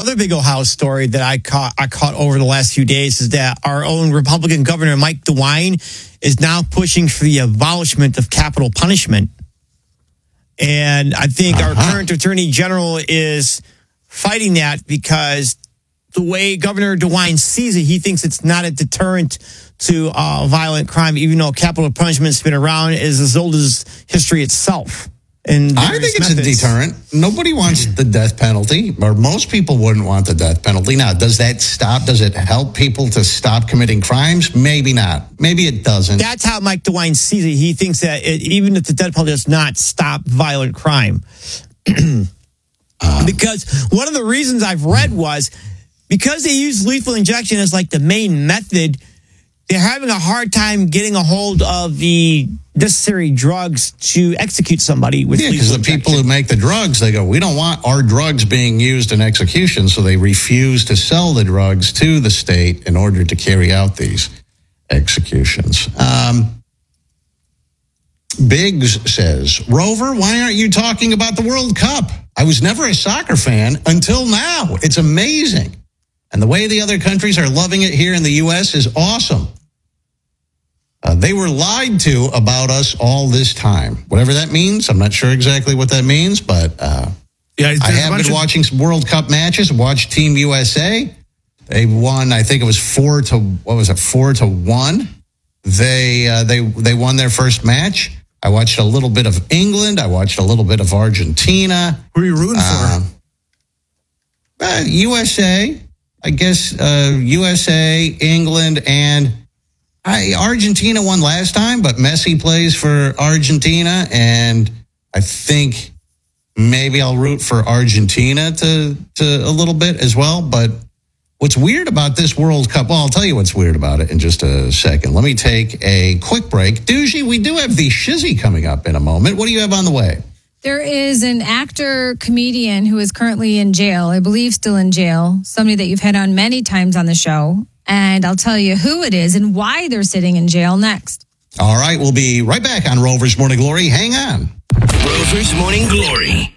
other big Ohio story that I caught over the last few days is that our own Republican Governor Mike DeWine is now pushing for the abolishment of capital punishment. And I think our current Attorney General is fighting that because the way Governor DeWine sees it, he thinks it's not a deterrent to violent crime, even though capital punishment's been around as old as history itself. And I think it's a deterrent. Nobody wants the death penalty, or most people wouldn't want the death penalty. Now, does it help people to stop committing crimes? Maybe not. Maybe it doesn't. That's how Mike DeWine sees it. He thinks that even if the death penalty does not stop violent crime. Because one of the reasons I've read was because they use lethal injection as like the main method, they're having a hard time getting a hold of the necessary drugs to execute somebody with lethal injection. Because the people who make the drugs, they go, we don't want our drugs being used in execution, so they refuse to sell the drugs to the state in order to carry out these executions. Biggs says, Rover, why aren't you talking about the World Cup? I was never a soccer fan until now. It's amazing. And the way the other countries are loving it here in the U.S. is awesome. They were lied to about us all this time. Whatever that means, I'm not sure exactly what that means, but I have been watching some World Cup matches. Watched Team USA. They won, I think it was 4-1. They won their first match. I watched a little bit of England. I watched a little bit of Argentina. Who are you rooting for? USA. I guess USA, England, and Argentina won last time, but Messi plays for Argentina, and I think maybe I'll root for Argentina to a little bit as well. But what's weird about this World Cup, well, I'll tell you what's weird about it in just a second. Let me take a quick break. Doogie, we do have the Shizzy coming up in a moment. What do you have on the way? There is an actor, comedian who is currently in jail, I believe still in jail, somebody that you've had on many times on the show. And I'll tell you who it is and why they're sitting in jail next. All right, we'll be right back on Rover's Morning Glory. Hang on. Rover's Morning Glory.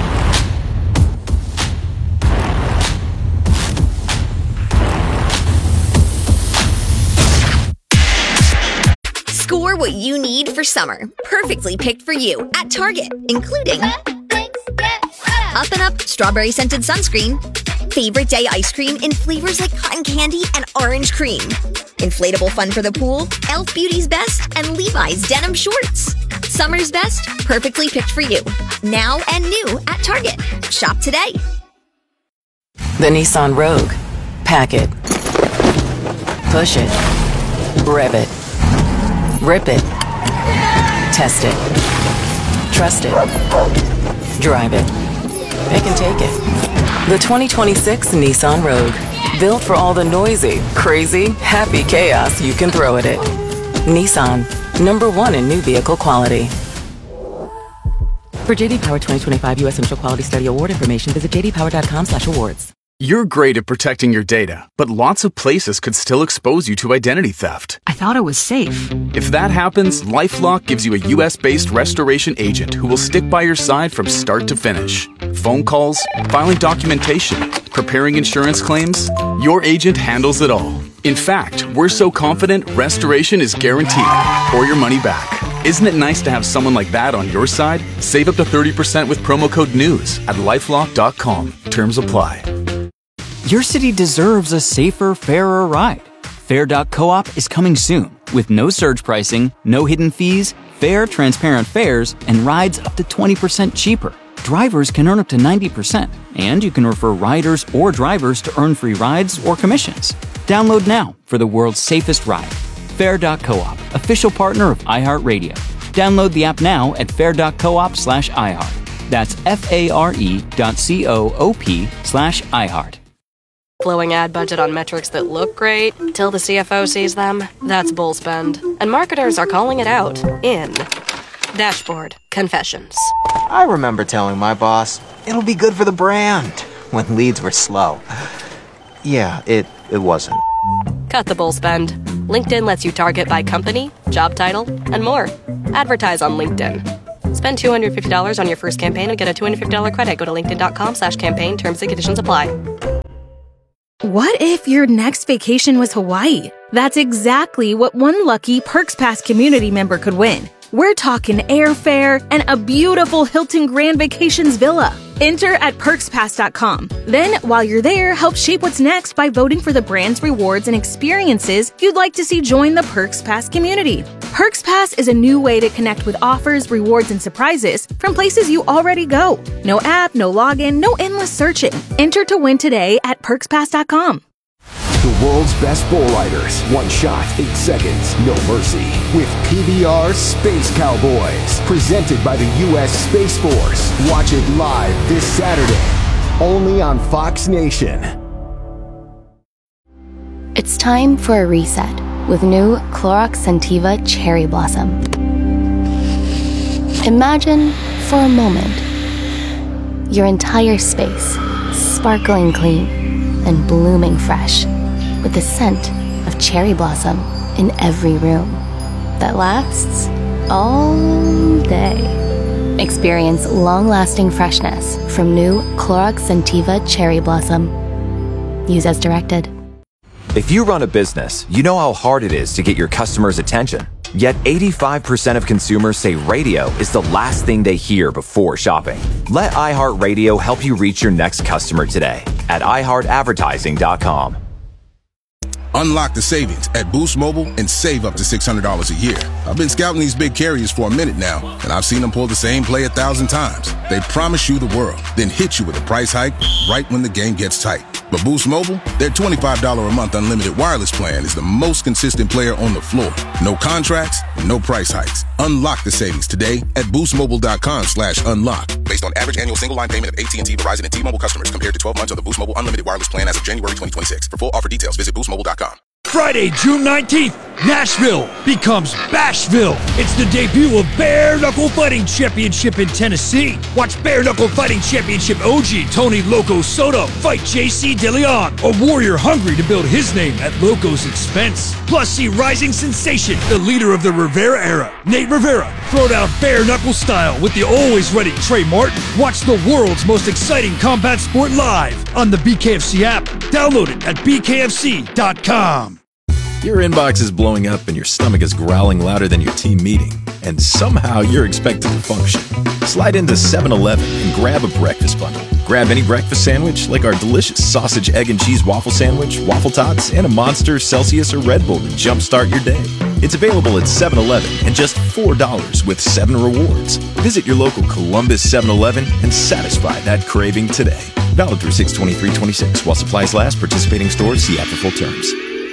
Score what you need for summer. Perfectly picked for you at Target, including Up and Up Strawberry Scented Sunscreen, Favorite Day Ice Cream in flavors like cotton candy and orange cream, Inflatable Fun for the Pool, Elf Beauty's Best, and Levi's Denim Shorts. Summer's best, perfectly picked for you. Now and new at Target. Shop today. The Nissan Rogue. Pack it. Push it. Rev it. Rip it. Test it. Trust it. Drive it. They can take it. The 2026 Nissan Rogue. Built for all the noisy, crazy, happy chaos you can throw at it. Nissan. #1 in new vehicle quality. For JD Power 2025 U.S. Initial Quality Study Award information, visit jdpower.com/awards. You're great at protecting your data, but lots of places could still expose you to identity theft. I thought it was safe. If that happens, LifeLock gives you a U.S.-based restoration agent who will stick by your side from start to finish. Phone calls, filing documentation, preparing insurance claims, your agent handles it all. In fact, we're so confident restoration is guaranteed or your money back. Isn't it nice to have someone like that on your side? Save up to 30% with promo code NEWS at LifeLock.com. Terms apply. Your city deserves a safer, fairer ride. Fair.coop is coming soon with no surge pricing, no hidden fees, fair, transparent fares, and rides up to 20% cheaper. Drivers can earn up to 90%, and you can refer riders or drivers to earn free rides or commissions. Download now for the world's safest ride. Fair.coop, official partner of iHeartRadio. Download the app now at fair.coop/iHeart. That's FARE.coop/iHeart. Flowing ad budget on metrics that look great till the CFO sees them. That's bull spend. And marketers are calling it out in Dashboard Confessions. I remember telling my boss, it'll be good for the brand, when leads were slow. Yeah, it wasn't. Cut the bull spend. LinkedIn lets you target by company, job title, and more. Advertise on LinkedIn. Spend $250 on your first campaign and get a $250 credit. Go to linkedin.com/campaign. Terms and conditions apply. What if your next vacation was Hawaii? That's exactly what one lucky Perks Pass community member could win. We're talking airfare and a beautiful Hilton Grand Vacations villa. Enter at perkspass.com. Then, while you're there, help shape what's next by voting for the brands, rewards, and experiences you'd like to see join the Perks Pass community. Perks Pass is a new way to connect with offers, rewards, and surprises from places you already go. No app, no login, no endless searching. Enter to win today at perkspass.com. The world's best bull riders. One shot, 8 seconds, no mercy. With PBR Space Cowboys. Presented by the U.S. Space Force. Watch it live this Saturday. Only on Fox Nation. It's time for a reset with new Clorox Scentiva Cherry Blossom. Imagine, for a moment, your entire space sparkling clean and blooming fresh, with the scent of cherry blossom in every room that lasts all day. Experience long-lasting freshness from new Clorox Scentiva Cherry Blossom. Use as directed. If you run a business, you know how hard it is to get your customers' attention. Yet 85% of consumers say radio is the last thing they hear before shopping. Let iHeartRadio help you reach your next customer today at iHeartAdvertising.com. Unlock the savings at Boost Mobile and save up to $600 a year. I've been scouting these big carriers for a minute now, and I've seen them pull the same play 1,000 times. They promise you the world, then hit you with a price hike right when the game gets tight. But Boost Mobile, their $25 a month unlimited wireless plan is the most consistent player on the floor. No contracts, no price hikes. Unlock the savings today at boostmobile.com/unlock. Based on average annual single line payment of AT&T, Verizon, and T-Mobile customers compared to 12 months of the Boost Mobile unlimited wireless plan as of January 2026. For full offer details, visit boostmobile.com. Friday, June 19th, Nashville becomes Bashville. It's the debut of Bare Knuckle Fighting Championship in Tennessee. Watch Bare Knuckle Fighting Championship OG Tony Loco Soto fight JC DeLeon, a warrior hungry to build his name at Loco's expense. Plus, see rising sensation, the leader of the Rivera era, Nate Rivera, throw down bare knuckle style with the always ready Trey Martin. Watch the world's most exciting combat sport live on the BKFC app. Download it at bkfc.com. Your inbox is blowing up and your stomach is growling louder than your team meeting, and somehow you're expected to function. Slide into 7-Eleven and grab a breakfast bundle. Grab any breakfast sandwich like our delicious sausage, egg, and cheese waffle sandwich, waffle tots, and a Monster, Celsius, or Red Bull to jumpstart your day. It's available at 7-Eleven and just $4 with 7 rewards. Visit your local Columbus 7-Eleven and satisfy that craving today. Valid through 6/23/26 while supplies last. Participating stores see app for full terms.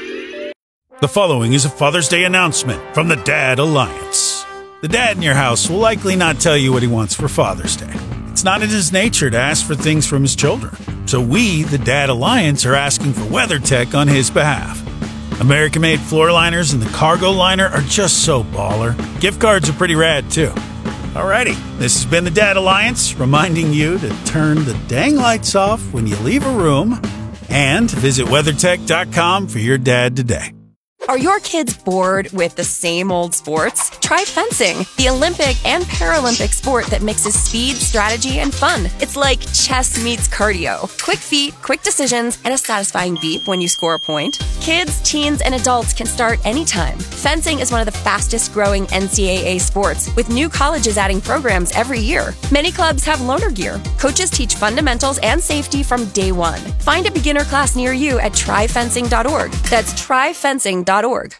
The following is a Father's Day announcement from the Dad Alliance. The dad in your house will likely not tell you what he wants for Father's Day. It's not in his nature to ask for things from his children. So we, the Dad Alliance, are asking for WeatherTech on his behalf. American-made floor liners and the cargo liner are just so baller. Gift cards are pretty rad, too. Alrighty, this has been the Dad Alliance, reminding you to turn the dang lights off when you leave a room and visit WeatherTech.com for your dad today. Are your kids bored with the same old sports? Try fencing, the Olympic and Paralympic sport that mixes speed, strategy, and fun. It's like chess meets cardio. Quick feet, quick decisions, and a satisfying beep when you score a point. Kids, teens, and adults can start anytime. Fencing is one of the fastest growing NCAA sports, with new colleges adding programs every year. Many clubs have loaner gear. Coaches teach fundamentals and safety from day one. Find a beginner class near you at tryfencing.org. That's tryfencing.org.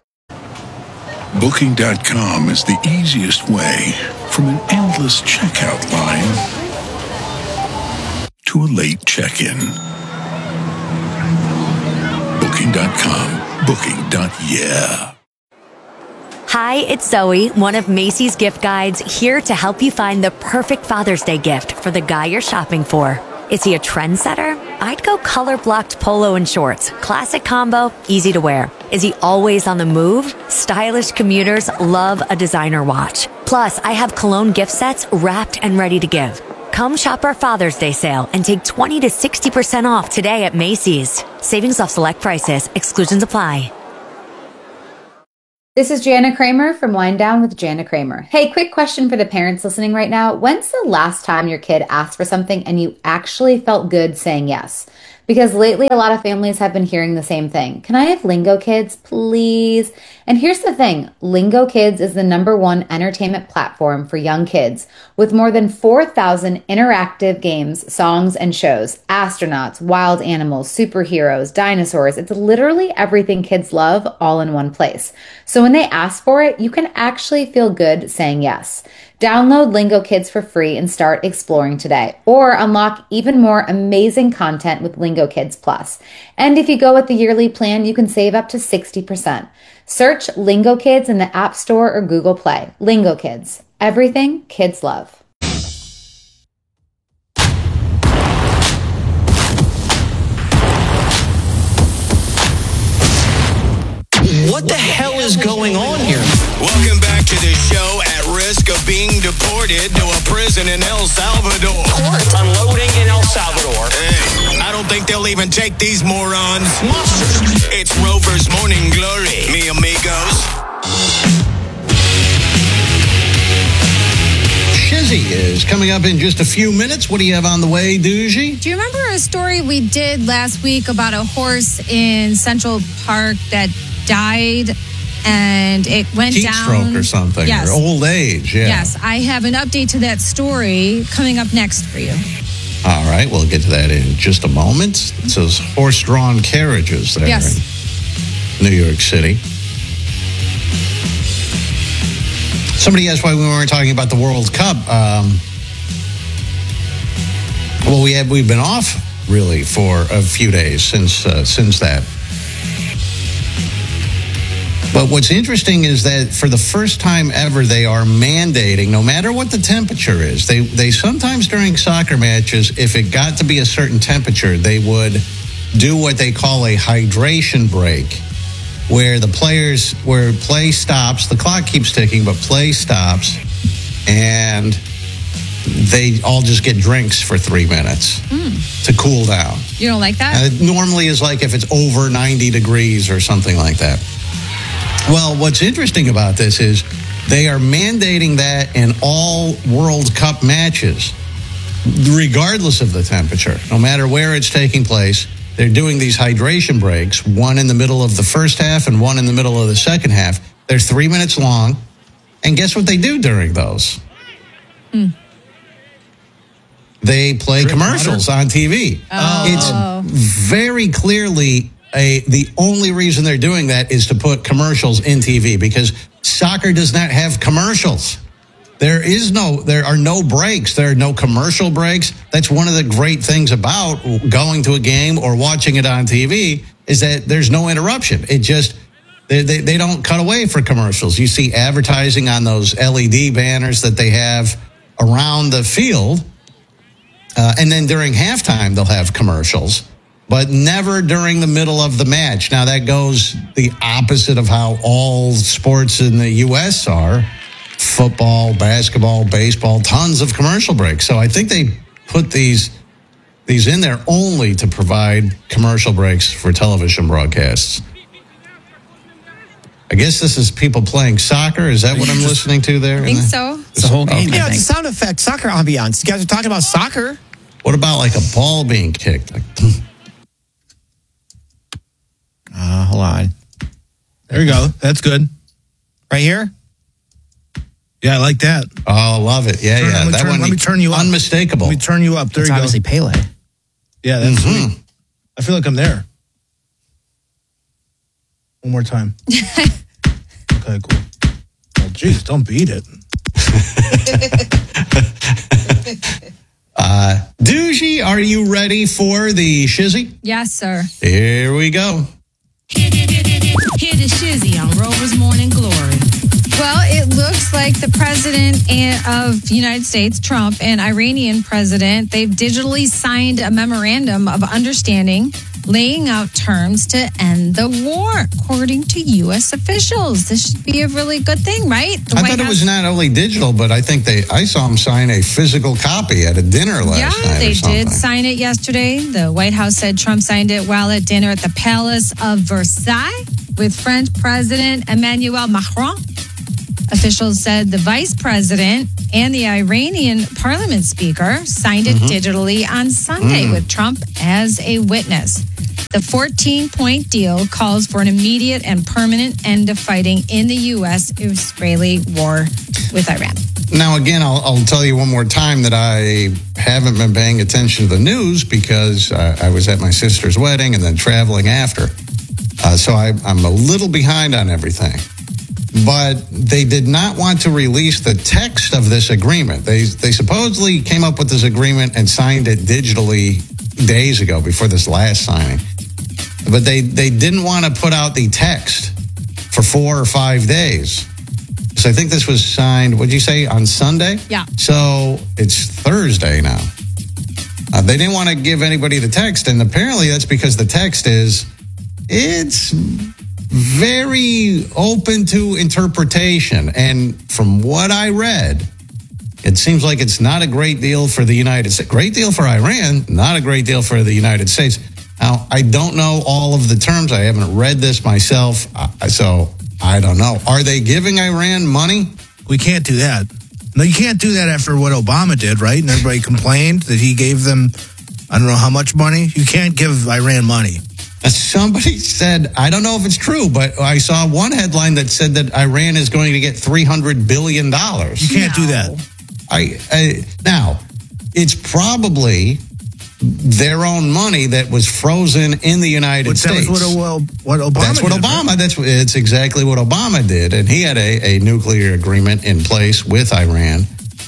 Booking.com is the easiest way from an endless checkout line to a late check-in. Booking.com. Booking.yeah. Hi, it's Zoe, one of Macy's gift guides, here to help you find the perfect Father's Day gift for the guy you're shopping for. Is he a trendsetter? I'd go color-blocked polo and shorts. Classic combo, easy to wear. Is he always on the move? Stylish commuters love a designer watch. Plus, I have cologne gift sets wrapped and ready to give. Come shop our Father's Day sale and take 20 to 60% off today at Macy's. Savings off select prices. Exclusions apply. This is Jana Kramer from Wind Down with Jana Kramer. Hey, quick question for the parents listening right now. When's the last time your kid asked for something and you actually felt good saying yes? Because lately, a lot of families have been hearing the same thing. Can I have Lingo Kids, please? And here's the thing. Lingo Kids is the #1 entertainment platform for young kids with more than 4,000 interactive games, songs, and shows. Astronauts, wild animals, superheroes, dinosaurs. It's literally everything kids love all in one place. So when they ask for it, you can actually feel good saying yes. Download Lingo Kids for free and start exploring today, or unlock even more amazing content with Lingo Kids Plus. And if you go with the yearly plan, you can save up to 60%. Search Lingo Kids in the App Store or Google Play. Lingo Kids, everything kids love. What the hell is going on here? Welcome back to the show at risk of being deported to a prison in El Salvador. Court unloading in El Salvador. Hey, I don't think they'll even take these morons. Monsters. It's Rover's Morning Glory, mi amigos. Shizzy is coming up in just a few minutes. What do you have on the way, Doogie? Do you remember a story we did last week about a horse in Central Park that died and it went Heat down? stroke or something. Yes. Or old age, yeah. Yes, I have an update to that story coming up next for you. All right, we'll get to that in just a moment. It says horse-drawn carriages there in New York City. Somebody asked why we weren't talking about the World Cup. Well, we've been off really for a few days since that. But what's interesting is that for the first time ever, they are mandating, no matter what the temperature is, they sometimes during soccer matches, if it got to be a certain temperature, they would do what they call a hydration break, where where play stops, the clock keeps ticking, but play stops, and they all just get drinks for 3 minutes to cool down. You don't like that? It normally is like if it's over 90 degrees or something like that. Well, what's interesting about this is they are mandating that in all World Cup matches, regardless of the temperature, no matter where it's taking place. They're doing these hydration breaks, one in the middle of the first half and one in the middle of the second half. They're 3 minutes long. And guess what they do during those? They play commercials on TV. It's very clearly the only reason they're doing that is to put commercials in TV, because soccer does not have commercials. There are no breaks. There are no commercial breaks. That's one of the great things about going to a game or watching it on TV is that there's no interruption. It just, they don't cut away for commercials. You see advertising on those LED banners that they have around the field. And then during halftime, they'll have commercials, but never during the middle of the match. Now, that goes the opposite of how all sports in the U.S. are. Football, basketball, baseball, tons of commercial breaks. So I think they put these in there only to provide commercial breaks for television broadcasts. I guess this is people playing soccer. Is that what I'm listening to there? I think so. It's the whole game. Yeah, it's a sound effect, soccer ambiance. You guys are talking about soccer? What about like a ball being kicked? Hold on. There you go. That's good. Right here? Yeah, I like that. Oh, I love it. Yeah, Let me turn you up. Unmistakable. Let me turn you up. There It's you go. obviously Pele. Yeah, that's sweet. I feel like I'm there. One more time. Okay, cool. Oh, geez, don't beat it. Doogie, are you ready for the shizzy? Yes, sir. Here we go. Hear the shizzy on Rover's Morning Glory. Well, it looks like the president of the United States, Trump, and Iranian president, they've digitally signed a memorandum of understanding laying out terms to end the war, according to U.S. officials. This should be a really good thing, right? I thought it was not only digital, but I think I saw them sign a physical copy at a dinner last night. Yeah, they or something. did sign it yesterday. The White House said Trump signed it while at dinner at the Palace of Versailles with French President Emmanuel Macron. Officials said the vice president and the Iranian parliament speaker signed it digitally on Sunday with Trump as a witness. The 14-point deal calls for an immediate and permanent end of fighting in the U.S.-Israeli war with Iran. Now, again, I'll tell you one more time that I haven't been paying attention to the news because I was at my sister's wedding and then traveling after. So I'm a little behind on everything. But they did not want to release the text of this agreement. They supposedly came up with this agreement and signed it digitally days ago before this last signing. But they didn't want to put out the text for 4 or 5 days. So I think this was signed, what'd you say, on Sunday? Yeah. So it's Thursday now. They didn't want to give anybody the text, and apparently that's because the text it's very open to interpretation. And from what I read, it seems like it's not a great deal for the United States. Great deal for Iran, not a great deal for the United States. Now, I don't know all of the terms. I haven't read this myself, so I don't know. Are they giving Iran money? We can't do that. No, you can't do that after what Obama did, right? And everybody complained that he gave them, I don't know how much money. You can't give Iran money. Somebody said, I don't know if it's true, but I saw one headline that said that Iran is going to get $300 billion. You can't do that. Now, it's probably their own money that was frozen in the United States. That's what Obama That's what did, Obama. right? It's exactly what Obama did, and he had a nuclear agreement in place with Iran.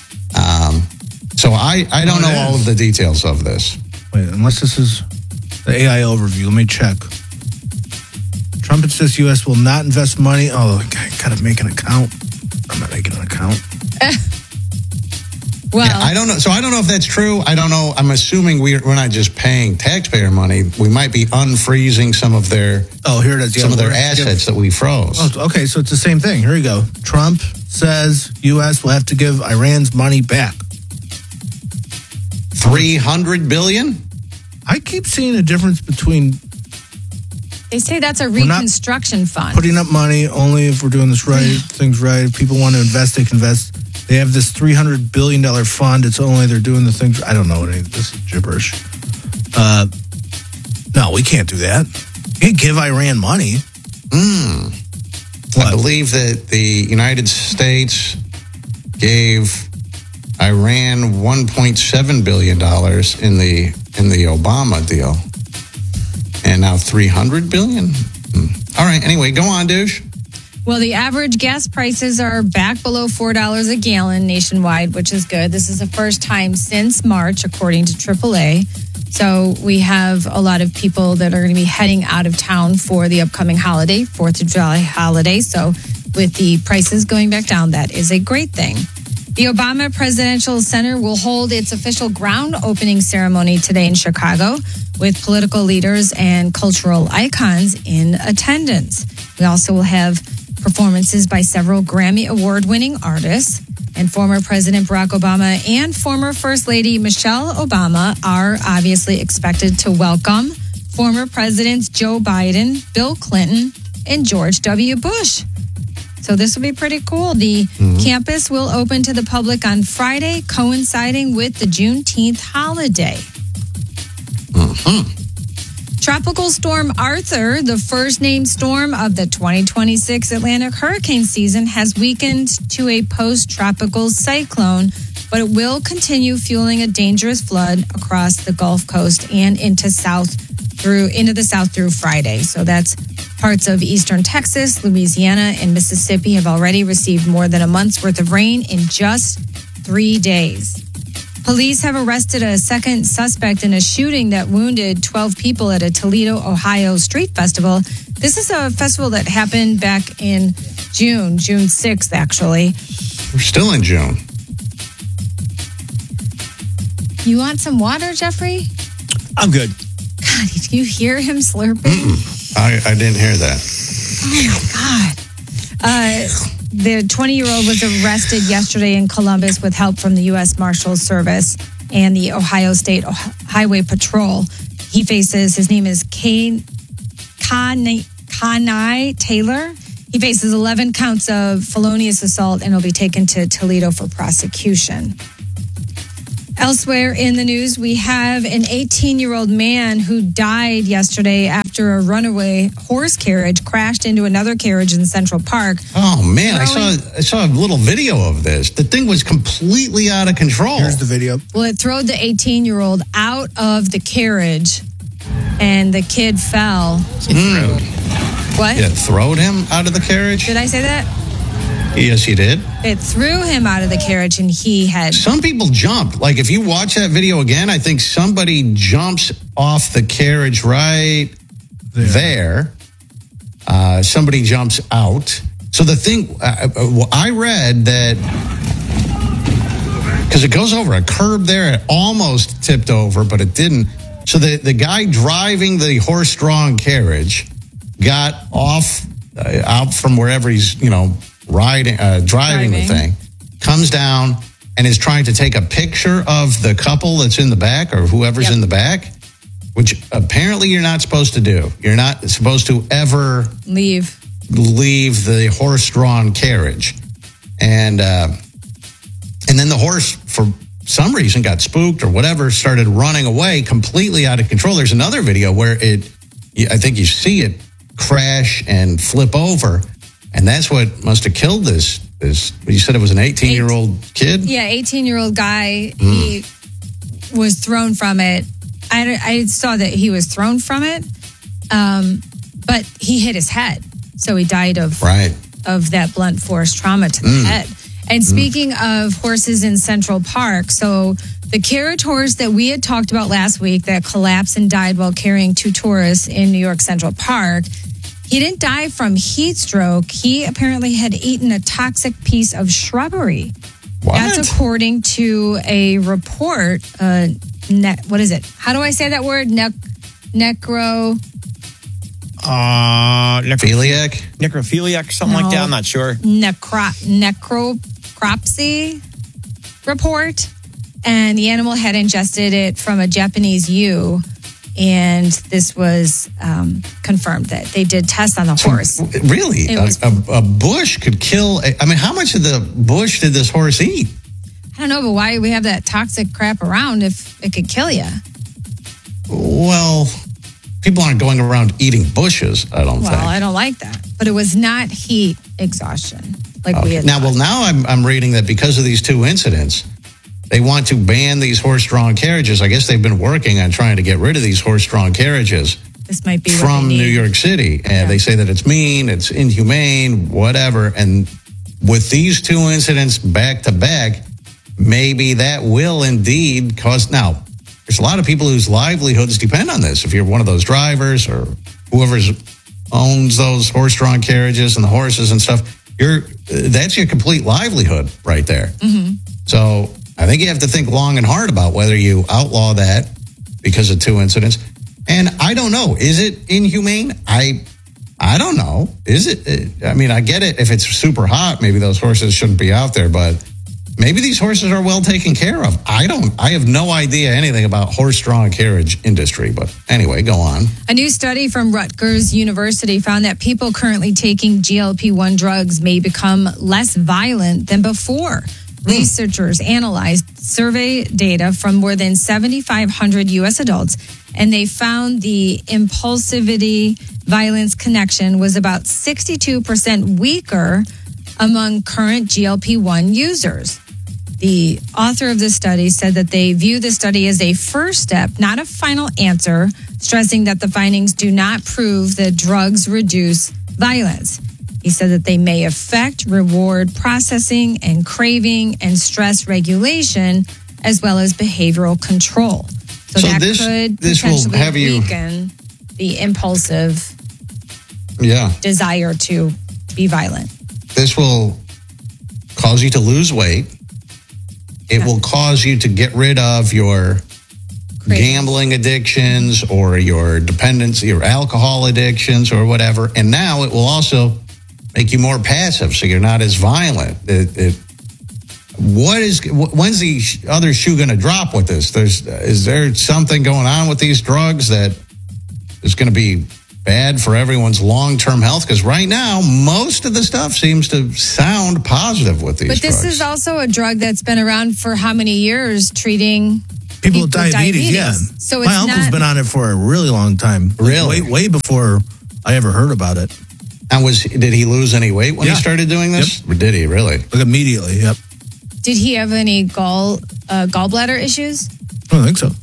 So I don't know all of the details of this. Wait, unless this is the AI overview. Let me check. Trump insists U.S. will not invest money. Oh, I gotta make an account. I'm not making an account. Well, yeah, I don't know. So I don't know if that's true. I don't know. I'm assuming we're not just paying taxpayer money. We might be unfreezing some of their here it is. Some of their assets that we froze. Oh, okay, so it's the same thing. Here you go. Trump says U.S. will have to give Iran's money back. $300 billion? I keep seeing a difference between. They say that's a reconstruction fund. Putting up money only if we're doing this right, things right. If people want to invest, they can invest. They have this $300 billion fund. It's only they're doing the things. I don't know. This is gibberish. No, we can't do that. You can't give Iran money. I believe that the United States gave Iran $1.7 billion in the Obama deal. And now $300 billion? All right. Anyway, go on, douche. Well, the average gas prices are back below $4 a gallon nationwide, which is good. This is the first time since March, according to AAA. So we have a lot of people that are going to be heading out of town for the upcoming holiday, 4th of July holiday. So with the prices going back down, that is a great thing. The Obama Presidential Center will hold its official ground opening ceremony today in Chicago with political leaders and cultural icons in attendance. We also will have performances by several Grammy Award-winning artists. And former President Barack Obama and former First Lady Michelle Obama are obviously expected to welcome former Presidents Joe Biden, Bill Clinton, and George W. Bush. So this will be pretty cool. The campus will open to the public on Friday, coinciding with the Juneteenth holiday. Tropical Storm Arthur, the first named storm of the 2026 Atlantic hurricane season, has weakened to a post-tropical cyclone, but it will continue fueling a dangerous flood across the Gulf Coast and into the south through Friday. So that's parts of eastern Texas, Louisiana, and Mississippi have already received more than a month's worth of rain in just 3 days. Police have arrested a second suspect in a shooting that wounded 12 people at a Toledo, Ohio street festival. This is a festival that happened back in June 6th, actually. We're still in June. You want some water, Jeffrey? I'm good. God, did you hear him slurping? I didn't hear that. Oh, my God. The 20-year-old was arrested yesterday in Columbus with help from the U.S. Marshals Service and the Ohio State Highway Patrol. His name is Kanai Taylor. He faces 11 counts of felonious assault and will be taken to Toledo for prosecution. Elsewhere in the news, we have an 18-year-old man who died yesterday after a runaway horse carriage crashed into another carriage in Central Park. Oh, man, I saw a little video of this. The thing was completely out of control. Here's the video. Well, it throwed the 18-year-old out of the carriage, and the kid fell. What? It throwed him out of the carriage? Did I say that? Yes, you did. It threw him out of the carriage, and he had... Some people jumped. Like, if you watch that video again, I think somebody jumps off the carriage right there. Somebody jumps out. So the thing, I read that, because it goes over a curb there, it almost tipped over, but it didn't. So the guy driving the horse-drawn carriage got off out from wherever he's, driving the thing, comes down and is trying to take a picture of the couple that's in the back or whoever's in the back, which apparently you're not supposed to do. You're not supposed to ever leave the horse-drawn carriage. And then the horse, for some reason, got spooked or whatever, started running away completely out of control. There's another video where I think you see it crash and flip over, and that's what must have killed this. You said it was an 18-year-old kid? Yeah, 18-year-old guy. He was thrown from it. I saw that he was thrown from it, but he hit his head. So he died of that blunt force trauma to the head. And speaking of horses in Central Park, so the carriage horse that we had talked about last week that collapsed and died while carrying two tourists in New York Central Park, he didn't die from heat stroke. He apparently had eaten a toxic piece of shrubbery. What? That's according to a report. What is it? How do I say that word? Necrophiliac, something like that. I'm not sure. Necropsy report. And the animal had ingested it from a Japanese ewe. And this was confirmed that they did tests on the horse. Really? A bush could kill... how much of the bush did this horse eat? I don't know, but why we have that toxic crap around if it could kill you? Well, people aren't going around eating bushes, I don't think. Well, I don't like that. But it was not heat exhaustion we had now thought. I'm reading that because of these two incidents, they want to ban these horse-drawn carriages. I guess they've been working on trying to get rid of these horse-drawn carriages. This might be from New York City. And they say that it's mean, it's inhumane, whatever. And with these two incidents back to back, maybe that will indeed cause... Now, there's a lot of people whose livelihoods depend on this. If you're one of those drivers or whoever owns those horse-drawn carriages and the horses and stuff, that's your complete livelihood right there. Mm-hmm. So I think you have to think long and hard about whether you outlaw that because of two incidents. And I don't know. Is it inhumane? I don't know. Is it? I get it. If it's super hot, maybe those horses shouldn't be out there, but maybe these horses are well taken care of. I have no idea anything about horse-drawn carriage industry, but anyway, go on. A new study from Rutgers University found that people currently taking GLP-1 drugs may become less violent than before. Researchers analyzed survey data from more than 7,500 U.S. adults, and they found the impulsivity violence connection was about 62% weaker among current GLP-1 users. The author of the study said that they view the study as a first step, not a final answer, stressing that the findings do not prove that drugs reduce violence. He said that they may affect reward processing and craving and stress regulation, as well as behavioral control. So that could potentially weaken the impulsive desire to be violent. This will cause you to lose weight. It will cause you to get rid of your gambling addictions or your dependency or alcohol addictions or whatever. And now it will also make you more passive, so you're not as violent. When's the other shoe going to drop with this? Is there something going on with these drugs that is going to be bad for everyone's long-term health? Because right now, most of the stuff seems to sound positive with these But this drugs. is also a drug that's been around for how many years treating People with diabetes, yeah. So my it's uncle's not- been on it for a really long time. Really? Way before I ever heard about it. And did he lose any weight when he Yeah. started doing this? Or did he really? Like immediately, yep. Did he have any gallbladder issues? I don't think so.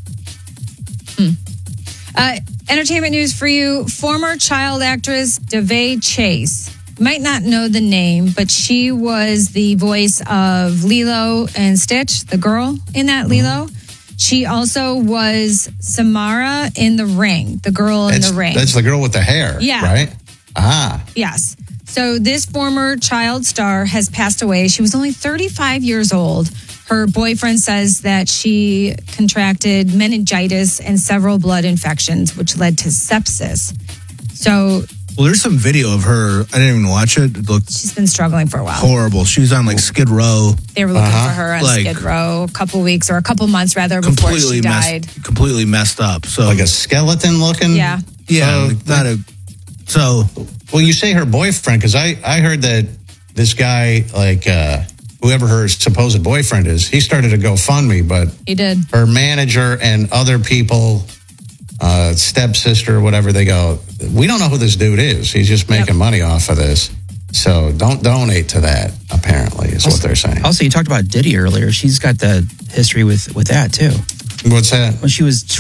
Entertainment news for you. Former child actress DeVay Chase. Might not know the name, but she was the voice of Lilo and Stitch, the girl in that Lilo. She also was Samara in The Ring, the girl in The Ring. That's the girl with the hair, Yeah. right? Ah. Yes. So this former child star has passed away. She was only 35 years old. Her boyfriend says that she contracted meningitis and several blood infections, which led to sepsis. So Well, there's some video of her. I didn't even watch it. It looked she's been struggling for a while. horrible. She was on like Skid Row. They were looking for her on Like, Skid Row a couple weeks or a couple months rather before she died. Completely messed up. So like a skeleton looking. Yeah. Yeah, like not a. So, well, you say her boyfriend because I heard that this guy, like whoever her supposed boyfriend is, he started a GoFundMe, but He did. her manager and other people, stepsister, whatever, they go, we don't know who this dude is. He's just making money off of this. So don't donate to that, apparently, is what they're saying. Also, you talked about Diddy earlier. She's got the history with that, too. What's that? When she was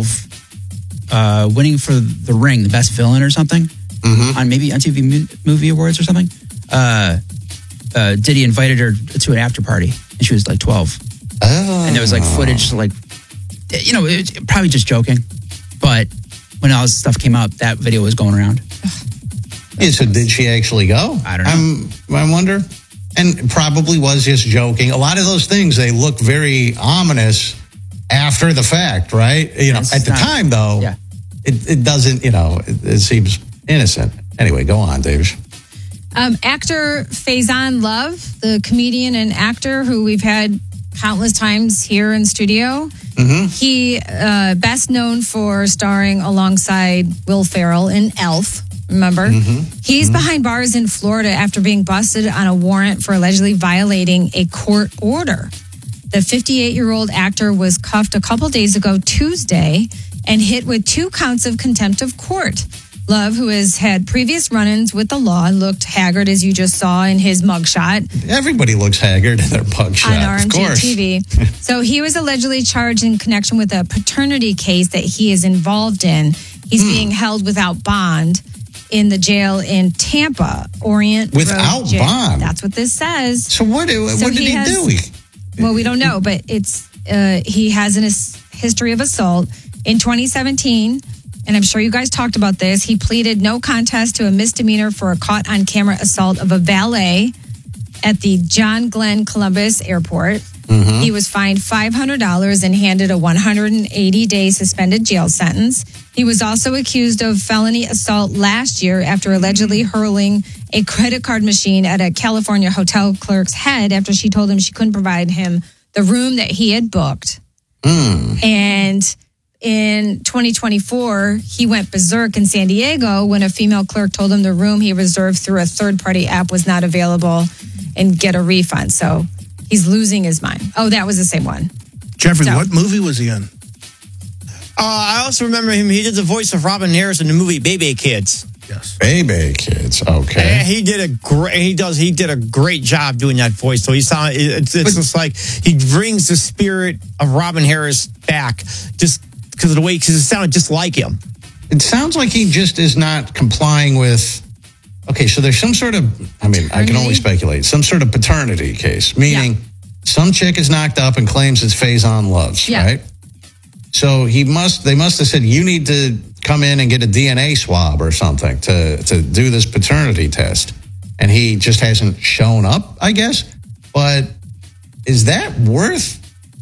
12, winning for The Ring, the best villain or something, on maybe MTV Movie Awards or something, Diddy invited her to an after party, and she was like 12. Oh. And there was like footage, like, you know, it, probably just joking. But when all this stuff came out, that video was going around. Yeah, so did she actually go? I don't know. I wonder. And probably was just joking. A lot of those things, they look very ominous after the fact, right? You know, at the time, though, it doesn't, you know, it seems innocent. Anyway, go on, Dave. Actor Faison Love, the comedian and actor who we've had countless times here in studio. He best known for starring alongside Will Ferrell in Elf. Remember? He's behind bars in Florida after being busted on a warrant for allegedly violating a court order. The 58-year-old actor was cuffed a couple days ago, Tuesday, and hit with 2 counts of contempt of court. Love, who has had previous run-ins with the law, looked haggard, as you just saw in his mugshot. Everybody looks haggard in their mugshot, On of RMG course. TV. So he was allegedly charged in connection with a paternity case that he is involved in. He's being held without bond in the jail in Tampa, Orient Without Road Jail. bond? That's what this says. So what did he do? Well, we don't know, but it's he has a history of assault. In 2017, and I'm sure you guys talked about this, he pleaded no contest to a misdemeanor for a caught-on-camera assault of a valet at the John Glenn Columbus Airport. He was fined $500 and handed a 180-day suspended jail sentence. He was also accused of felony assault last year after allegedly hurling a credit card machine at a California hotel clerk's head after she told him she couldn't provide him the room that he had booked. And in 2024, he went berserk in San Diego when a female clerk told him the room he reserved through a third-party app was not available and get a refund. So he's losing his mind. Oh, that was the same one. Jeffrey, what movie was he in? I also remember him. He did the voice of Robin Harris in the movie Baby Kids. Yes, Baby Kids. Okay, and he did a great. He did a great job doing that voice. So he sound. It's just like he brings the spirit of Robin Harris back, just because of the way. Because it sounded just like him. It sounds like he just is not complying with. Okay, so there's some sort of. I mean, I can only speculate. Some sort of paternity case, meaning some chick is knocked up and claims it's Faison Love's, right? So they must have said, you need to come in and get a DNA swab or something to do this paternity test. And he just hasn't shown up, I guess. But is that worth,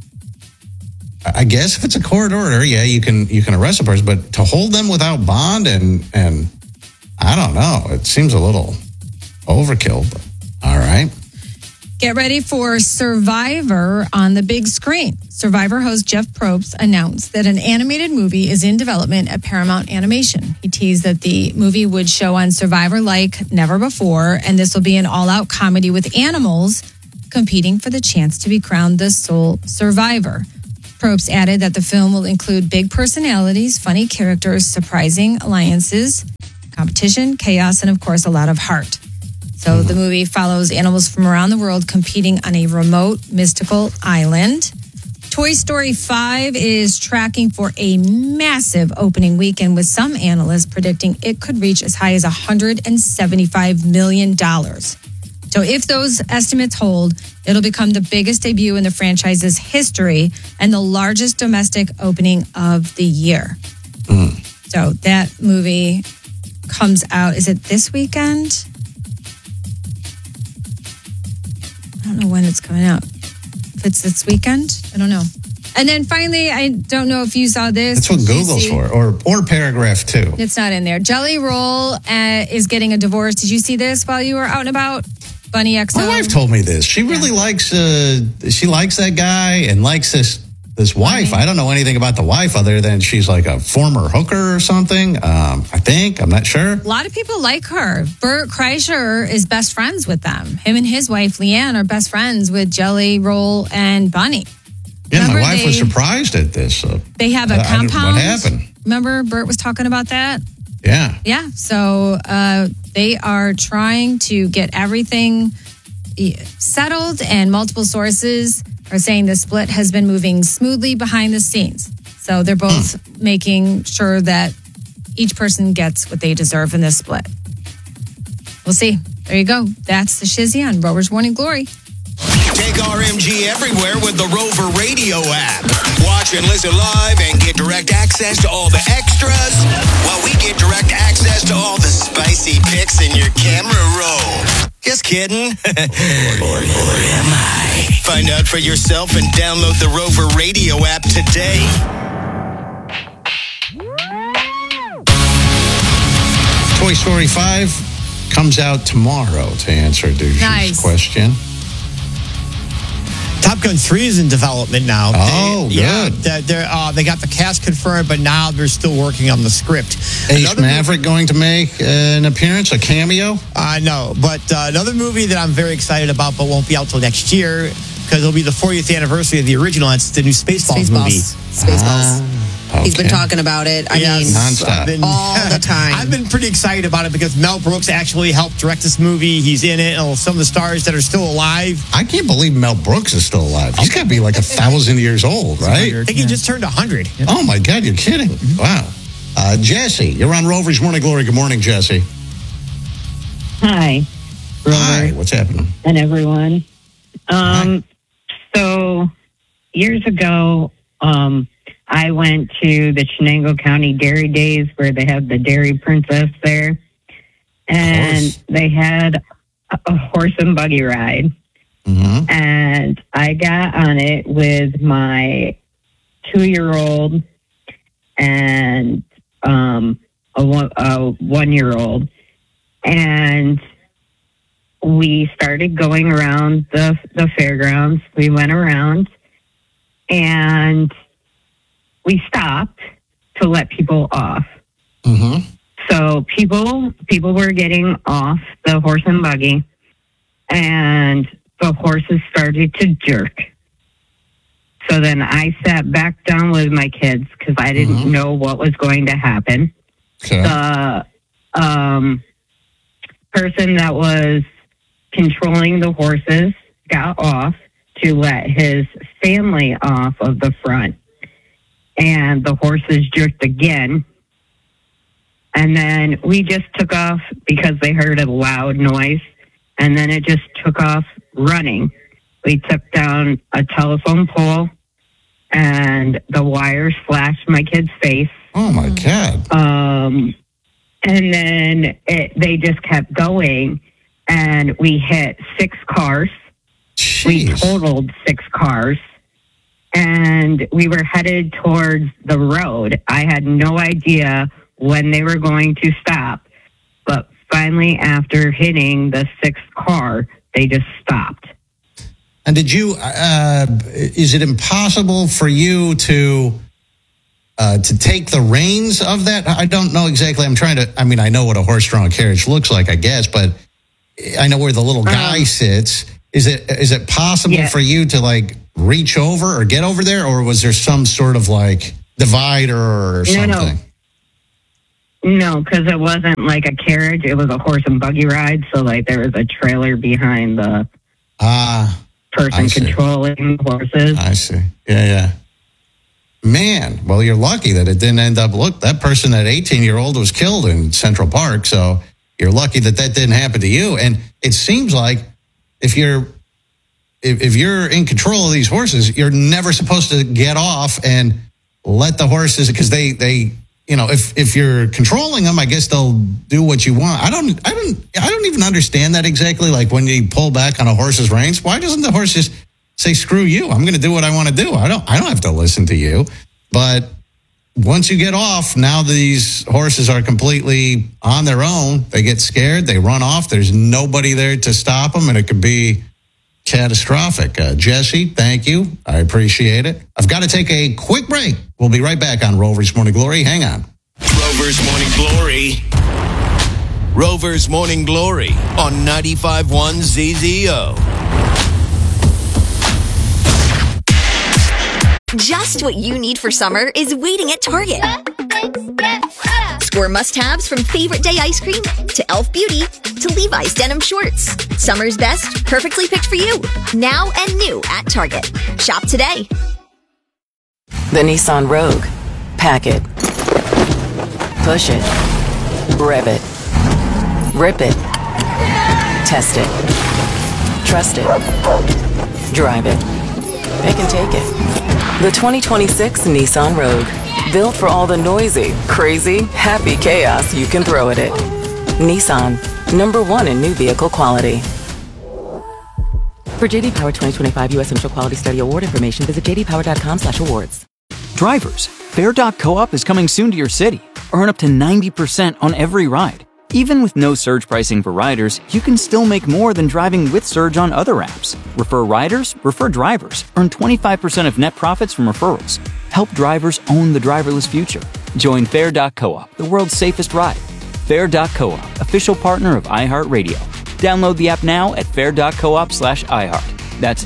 I guess if it's a court order, yeah, you can arrest a person, but to hold them without bond and I don't know, it seems a little overkill, but all right. Get ready for Survivor on the big screen. Survivor host Jeff Probst announced that an animated movie is in development at Paramount Animation. He teased that the movie would show on Survivor like never before, and this will be an all-out comedy with animals competing for the chance to be crowned the sole survivor. Probst added that the film will include big personalities, funny characters, surprising alliances, competition, chaos, and of course, a lot of heart. So the movie follows animals from around the world competing on a remote, mystical island. Toy Story 5 is tracking for a massive opening weekend, with some analysts predicting it could reach as high as $175 million. So if those estimates hold, it'll become the biggest debut in the franchise's history and the largest domestic opening of the year. So that movie comes out, is it this weekend? I don't know when it's coming out. If it's this weekend, I don't know. And then finally, I don't know if you saw this. That's what Google's for, or paragraph 2. It's not in there. Jelly Roll is getting a divorce. Did you see this while you were out and about? Bunny XO. My wife told me this. She really likes that guy and likes this wife. I don't know anything about the wife other than she's like a former hooker or something. I'm not sure. A lot of people like her. Bert Kreischer is best friends with them. Him and his wife, Leanne, are best friends with Jelly Roll and Bunny. Yeah, my wife was surprised at this. They have a compound. What happened? Remember Bert was talking about that? Yeah. Yeah. So they are trying to get everything settled, and multiple sources are saying the split has been moving smoothly behind the scenes. So they're both making sure that each person gets what they deserve in this split. We'll see. There you go. That's the Shizzy on Rover's Morning Glory. Take RMG everywhere with the Rover Radio app. Watch and listen live and get direct access to all the extras, while we get direct access to all the spicy pics in your camera roll. Just kidding. or am I? Find out for yourself and download the Rover Radio app today. Toy Story 5 comes out tomorrow, to answer Dushy's question. Top Gun 3 is in development now. Oh, good. They got the cast confirmed, but now they're still working on the script. Is Maverick going to make an appearance, a cameo? No, but another movie that I'm very excited about, but won't be out till next year, because it'll be the 40th anniversary of the original. It's the new Spaceballs movie. Spaceballs. Okay. He's been talking about it. I mean, nonstop. All the time. I've been pretty excited about it because Mel Brooks actually helped direct this movie. He's in it. And some of the stars that are still alive. I can't believe Mel Brooks is still alive. He's got to be like 1,000 years old, right? I think he just turned 100. Oh, my God, you're kidding. Wow. Jesse, you're on Rover's Morning Glory. Good morning, Jesse. Hi. Rover. Hi, what's happening? And everyone. So, years ago, I went to the Chenango County Dairy Days where they had the Dairy Princess there. And they had a horse and buggy ride. Mm-hmm. And I got on it with my 2-year-old and a 1-year-old. And we started going around the fairgrounds. We went around and we stopped to let people off. Mm-hmm. So people were getting off the horse and buggy, and the horses started to jerk. So then I sat back down with my kids because I didn't know what was going to happen. Okay. The person that was controlling the horses got off to let his family off of the front. And the horses jerked again. And then we just took off because they heard a loud noise. And then it just took off running. We took down a telephone pole and the wire slashed my kid's face. Oh, my God. And then they just kept going. And we hit 6 cars. Jeez. We totaled 6 cars. And we were headed towards the road. I had no idea when they were going to stop. But finally, after hitting the 6th car, they just stopped. And did you? Is it impossible for you to take the reins of that? I don't know exactly. I know what a horse-drawn carriage looks like, I guess, but I know where the little guy sits. Is it possible for you to like reach over or get over there, or was there some sort of like divider or something? No, because it wasn't like a carriage. It was a horse and buggy ride. So like there was a trailer behind the person controlling the horses. I see. Yeah. Man, well, you're lucky that it didn't end up. Look, that person, that 18-year-old, was killed in Central Park. So you're lucky that didn't happen to you. And it seems like if you're in control of these horses, you're never supposed to get off and let the horses, because they if you're controlling them, I guess they'll do what you want. I don't even understand that exactly. Like when you pull back on a horse's reins, why doesn't the horse just say, screw you, I'm going to do what I want to do? I don't have to listen to you. But once you get off, now these horses are completely on their own. They get scared, they run off. There's nobody there to stop them, and it could be catastrophic. Jesse, thank you. I appreciate it. I've got to take a quick break. We'll be right back on Rover's Morning Glory. Hang on. Rover's Morning Glory. Rover's Morning Glory on 95.1 ZZO. Just what you need for summer is waiting at Target. Score must-haves from Favorite Day ice cream to Elf Beauty to Levi's denim shorts. Summer's best, perfectly picked for you. Now and new at Target. Shop today. The Nissan Rogue. Pack it. Push it. Rev it. Rip it. Test it. Trust it. Drive it. Pick and take it. The 2026 Nissan Rogue. Built for all the noisy, crazy, happy chaos you can throw at it. Nissan. #1 in new vehicle quality. For JD Power 2025 U.S. Central Quality Study Award information, visit jdpower.com/awards. Drivers, Fair.coop is coming soon to your city. Earn up to 90% on every ride. Even with no surge pricing for riders, you can still make more than driving with Surge on other apps. Refer riders, refer drivers. Earn 25% of net profits from referrals. Help drivers own the driverless future. Join Fair.coop, the world's safest ride. Fair.coop, official partner of iHeartRadio. Download the app now at fair.coop/iHeart. That's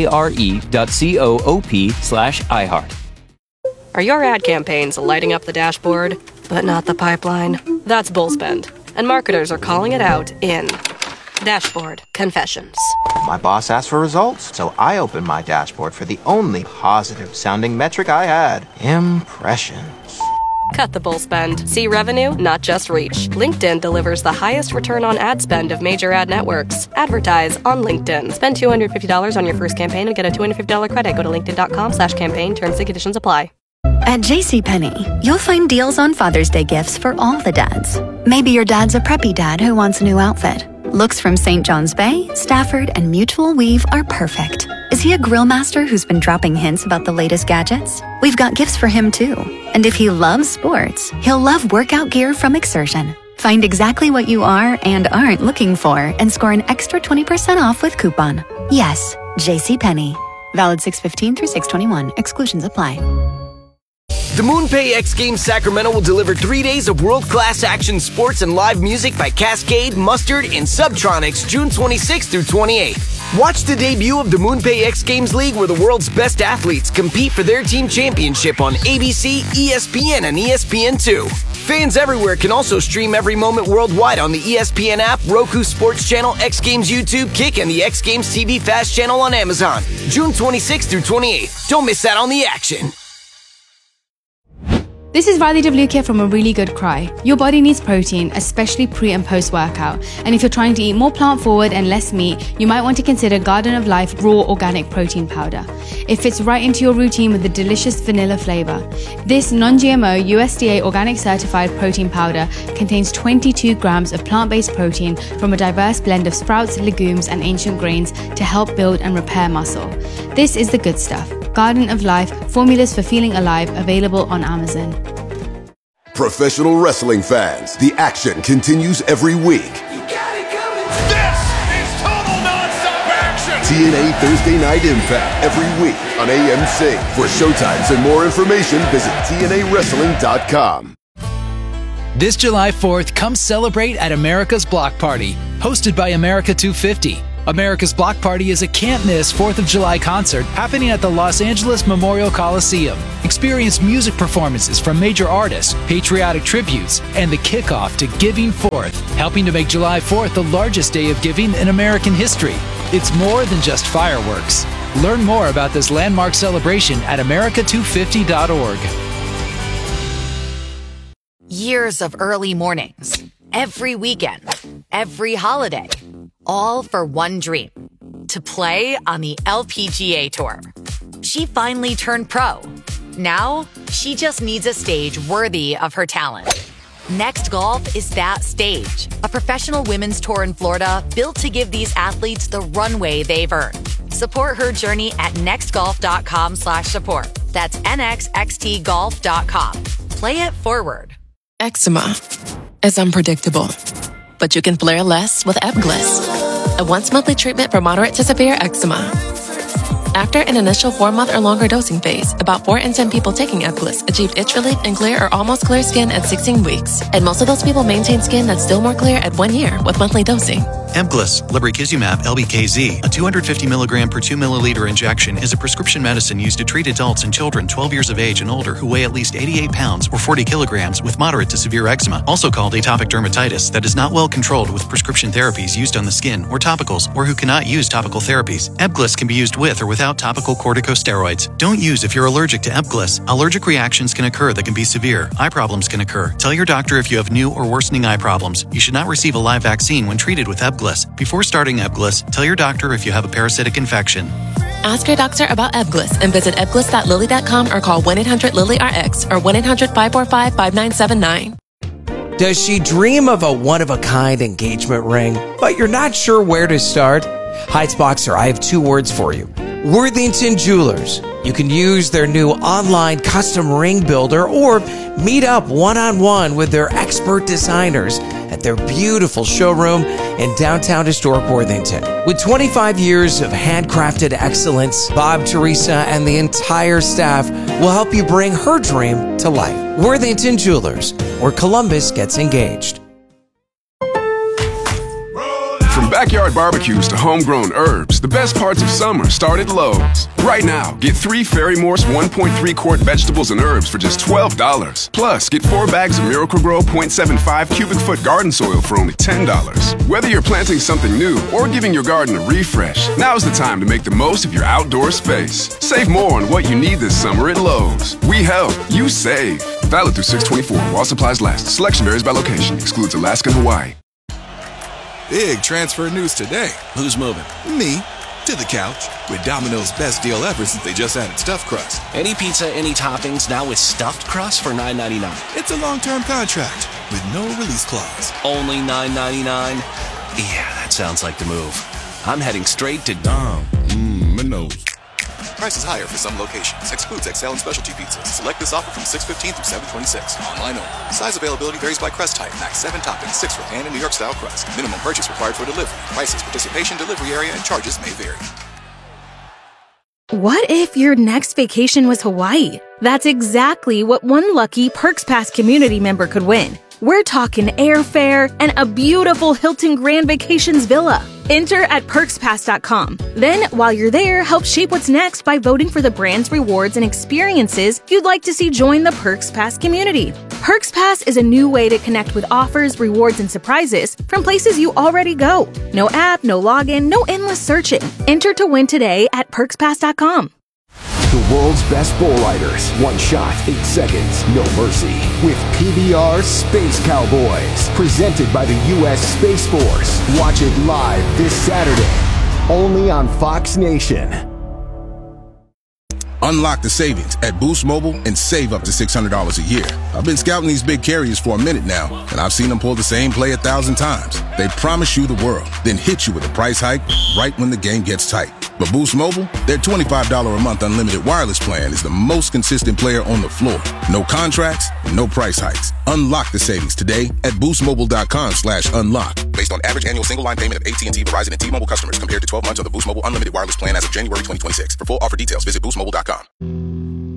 FARE.coop/iHeart. Are your ad campaigns lighting up the dashboard, but not the pipeline? That's Bullspend, and marketers are calling it out in Dashboard Confessions. My boss asked for results, so I opened my dashboard for the only positive-sounding metric I had: impressions. Cut the bull spend. See revenue, not just reach. LinkedIn delivers the highest return on ad spend of major ad networks. Advertise on LinkedIn. Spend $250 on your first campaign and get a $250 credit. Go to linkedin.com/campaign. Terms and conditions apply. At JCPenney, you'll find deals on Father's Day gifts for all the dads. Maybe your dad's a preppy dad who wants a new outfit. Looks from St. John's Bay, Stafford, and Mutual Weave are perfect. Is he a grill master who's been dropping hints about the latest gadgets? We've got gifts for him too. And if he loves sports, he'll love workout gear from Exertion. Find exactly what you are and aren't looking for and score an extra 20% off with coupon. Yes, JCPenney. Valid 6/15 through 6/21. Exclusions apply. The MoonPay X Games Sacramento will deliver 3 days of world-class action sports and live music by Cascade, Mustard, and Subtronics June 26th through 28th. Watch the debut of the MoonPay X Games League, where the world's best athletes compete for their team championship on ABC, ESPN, and ESPN2. Fans everywhere can also stream every moment worldwide on the ESPN app, Roku Sports Channel, X Games YouTube, Kick, and the X Games TV Fast Channel on Amazon. June 26th through 28th. Don't miss out on the action. This is Riley WK from A Really Good Cry. Your body needs protein, especially pre and post workout. And if you're trying to eat more plant forward and less meat, you might want to consider Garden of Life Raw Organic Protein Powder. It fits right into your routine with a delicious vanilla flavor. This non-GMO USDA organic certified protein powder contains 22 grams of plant-based protein from a diverse blend of sprouts, legumes, and ancient grains to help build and repair muscle. This is the good stuff. Garden of Life, formulas for feeling alive, available on Amazon. Professional wrestling fans, the action continues every week. This is total non-stop action. TNA Thursday Night Impact every week on AMC. For showtimes and more information, visit TNAWrestling.com. This July 4th, come celebrate at America's Block Party, hosted by America 250. America's Block Party is a can't-miss 4th of July concert happening at the Los Angeles Memorial Coliseum. Experience music performances from major artists, patriotic tributes, and the kickoff to Giving Forth, helping to make July 4th the largest day of giving in American history. It's more than just fireworks. Learn more about this landmark celebration at america250.org. Years of early mornings, every weekend, every holiday, all for one dream, to play on the LPGA Tour. She finally turned pro. Now, she just needs a stage worthy of her talent. Next Golf is that stage, a professional women's tour in Florida built to give these athletes the runway they've earned. Support her journey at nextgolf.com/support. That's nxxtgolf.com. Play it forward. Eczema is unpredictable, but you can flare less with Ebglyss, a once-monthly treatment for moderate to severe eczema. After an initial 4-month or longer dosing phase, about 4 in 10 people taking Ebglyss achieved itch relief and clear or almost clear skin at 16 weeks, and most of those people maintain skin that's still more clear at 1 year with monthly dosing. Ebglyss, lebrikizumab LBKZ, a 250 milligram per 2 milliliter injection, is a prescription medicine used to treat adults and children 12 years of age and older who weigh at least 88 pounds or 40 kilograms with moderate to severe eczema, also called atopic dermatitis, that is not well controlled with prescription therapies used on the skin or topicals, or who cannot use topical therapies. Ebglyss can be used with or without topical corticosteroids. Don't use if you're allergic to Ebglyss. Allergic reactions can occur that can be severe. Eye problems can occur. Tell your doctor if you have new or worsening eye problems. You should not receive a live vaccine when treated with Ebglyss. Before starting Ebglyss, tell your doctor if you have a parasitic infection. Ask your doctor about Ebglyss and visit ebglyss.lilly.com or call 1-800-LILY-RX or 1-800-545-5979. Does she dream of a one-of-a-kind engagement ring, but you're not sure where to start? Heights Boxer, I have 2 words for you. Worthington Jewelers. You can use their new online custom ring builder or meet up one-on-one with their expert designers at their beautiful showroom in downtown historic Worthington. With 25 years of handcrafted excellence, Bob, Teresa, and the entire staff will help you bring her dream to life. Worthington Jewelers, where Columbus gets engaged. From backyard barbecues to homegrown herbs, the best parts of summer start at Lowe's. Right now, get 3 Ferry Morse 1.3 quart vegetables and herbs for just $12. Plus, get 4 bags of Miracle-Gro 0.75 cubic foot garden soil for only $10. Whether you're planting something new or giving your garden a refresh, now's the time to make the most of your outdoor space. Save more on what you need this summer at Lowe's. We help, you save. Valid through 6/24 while supplies last. Selection varies by location. Excludes Alaska and Hawaii. Big transfer news today. Who's moving? Me. To the couch. With Domino's best deal ever since they just added stuffed crust. Any pizza, any toppings, now with stuffed crust for $9.99. It's a long-term contract with no release clause. Only $9.99? Yeah, that sounds like the move. I'm heading straight to Dom. My nose. Prices higher for some locations. Excludes XL and specialty pizzas. Select this offer from 6/15 through 7/26. Online only. Size availability varies by crust type. Max 7 toppings, 6 for pan and New York style crust. Minimum purchase required for delivery. Prices, participation, delivery area, and charges may vary. What if your next vacation was Hawaii? That's exactly what one lucky Perks Pass community member could win. We're talking airfare and a beautiful Hilton Grand Vacations villa. Enter at perkspass.com. Then, while you're there, help shape what's next by voting for the brands, rewards, and experiences you'd like to see join the Perks Pass community. Perks Pass is a new way to connect with offers, rewards, and surprises from places you already go. No app, no login, no endless searching. Enter to win today at perkspass.com. The world's best bull riders. One shot, 8 seconds, no mercy. With PBR Space Cowboys. Presented by the U.S. Space Force. Watch it live this Saturday. Only on Fox Nation. Unlock the savings at Boost Mobile and save up to $600 a year. I've been scouting these big carriers for a minute now, and I've seen them pull the same play 1,000 times. They promise you the world, then hit you with a price hike right when the game gets tight. But Boost Mobile, their $25 a month unlimited wireless plan is the most consistent player on the floor. No contracts, no price hikes. Unlock the savings today at boostmobile.com/unlock. Based on average annual single line payment of AT&T, Verizon, and T-Mobile customers compared to 12 months of the Boost Mobile unlimited wireless plan as of January 2026. For full offer details, visit boostmobile.com.